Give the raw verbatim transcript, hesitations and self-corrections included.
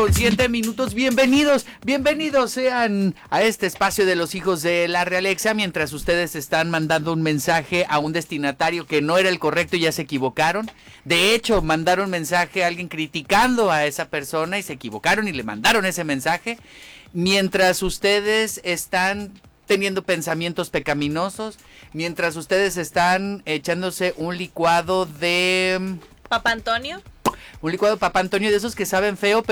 Con siete minutos, bienvenidos, bienvenidos sean a este espacio de los hijos de la realeza, mientras ustedes están mandando un mensaje a un destinatario que no era el correcto y ya se equivocaron. De hecho, mandaron mensaje a alguien criticando a esa persona y se equivocaron y le mandaron ese mensaje. Mientras ustedes están teniendo pensamientos pecaminosos, mientras ustedes están echándose un licuado de... ¿Papa Antonio? Un licuado de Papa Antonio de esos que saben feo,